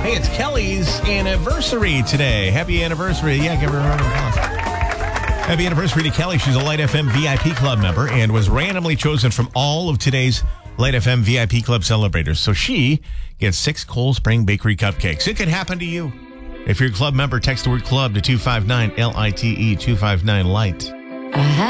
Hey, it's Kelly's anniversary today. Happy anniversary. Yeah, give her a round of applause. Happy anniversary to Kelly. She's a Light FM VIP Club member and was randomly chosen from all of today's Light FM VIP Club celebrators. So she gets 6 Cold Spring Bakery cupcakes. It could happen to you. If you're a club member, text the word club to 259 LITE 259 LIGHT.